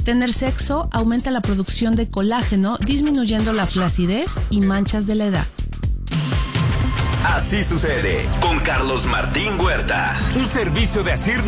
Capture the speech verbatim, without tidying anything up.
Tener sexo aumenta la producción de colágeno, disminuyendo la flacidez y manchas de la edad. Así sucede con Carlos Martín Huerta. Un servicio de Asir